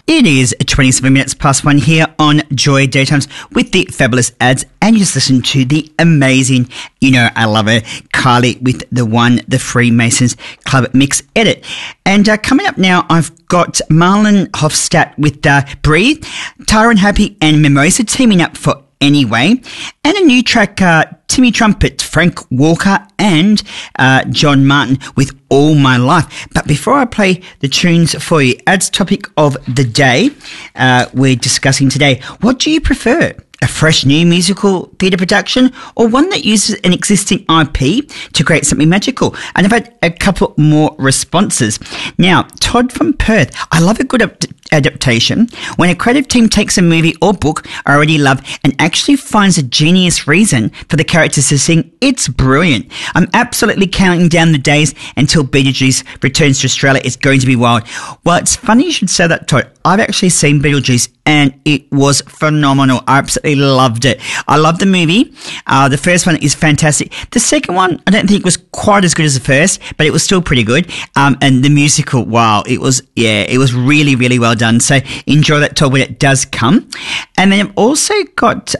It is 27 minutes past 1 here on Joy Daytimes with the fabulous ads, and you just listen to the amazing, I love her, Kylie with the Freemasons Club Mix Edit. And coming up now, I've got Marlon Hofstadt with Breathe, Tyron Happy and Mimosa teaming up for Anyway, and a new track, Timmy Trumpet, Frank Walker and John Martin with All My Life. But before I play the tunes for you, as topic of the day, we're discussing today, what do you prefer? A fresh new musical theatre production or one that uses an existing IP to create something magical? And I've had a couple more responses. Now, Todd from Perth, I love a good adaptation. When a creative team takes a movie or book I already love and actually finds a genius reason for the characters to sing, it's brilliant. I'm absolutely counting down the days until Beetlejuice returns to Australia. It's going to be wild. Well, it's funny you should say that, Todd. I've actually seen Beetlejuice and it was phenomenal. I absolutely loved it. I love the movie. The first one is fantastic. The second one, I don't think was quite as good as the first, but it was still pretty good. And the musical, wow, it was really, really well done. So enjoy that, Todd, when it does come. And then I've also got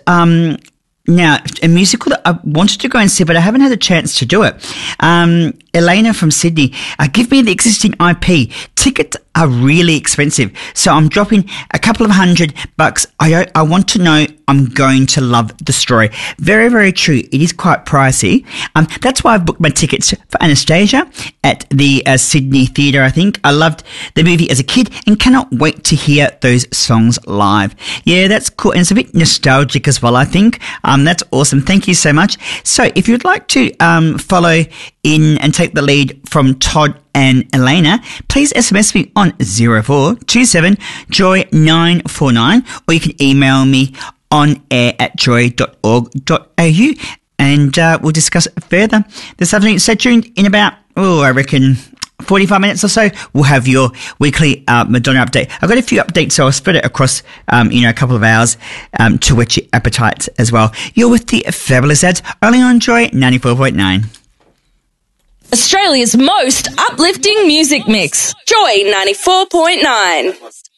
now a musical that I wanted to go and see, but I haven't had a chance to do it. Elena from Sydney, give me the existing IP. Tickets are really expensive, so I'm dropping a couple of $100. I want to know I'm going to love the story. Very, very true. It is quite pricey. That's why I've booked my tickets for Anastasia at the Sydney Theatre, I think. I loved the movie as a kid and cannot wait to hear those songs live. Yeah, that's cool. And it's a bit nostalgic as well, I think. That's awesome. Thank you so much. So if you'd like to follow in and take the lead from Todd and Elena, please SMS me on 0427 Joy 949, or you can email me on air@joy.org.au, and we'll discuss it further this afternoon. Stay tuned. In about, I reckon 45 minutes or so, we'll have your weekly Madonna update. I've got a few updates, so I'll spread it across, a couple of hours to whet your appetites as well. You're with the fabulous ads, only on Joy 94.9. Australia's most uplifting music mix. Joy 94.9.